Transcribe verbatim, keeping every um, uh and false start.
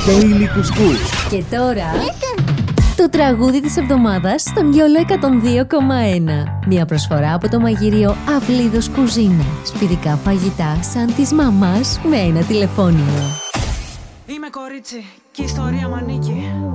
Daily Couscous. Και τώρα το τραγούδι της εβδομάδας στον Γιόλο εκατόν δύο κόμμα ένα. Μια προσφορά από το μαγειρίο Αυλίδος Κουζίνα. Σπιτικά φαγητά σαν της μαμάς με ένα τηλεφώνημα. Είμαι κορίτσι και η ιστορία μ' ανήκει.